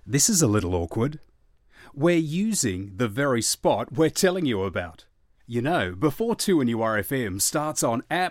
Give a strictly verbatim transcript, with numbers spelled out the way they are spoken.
This is a little awkward. We're using the very spot we're telling you about. You know, before two N U R F M starts on